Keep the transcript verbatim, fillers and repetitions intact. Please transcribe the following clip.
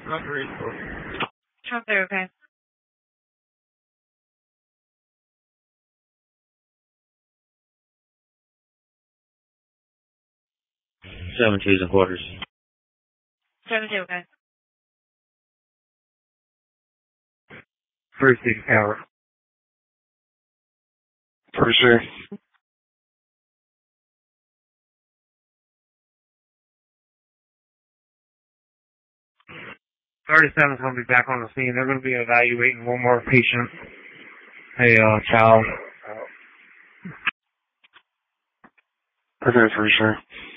Transfer, okay. Seven twos and quarters. Seven two, okay. First six tower. For sure. thirty-seven's going to be back on the scene. They're going to be evaluating one more patient, a uh, child. Okay, for sure.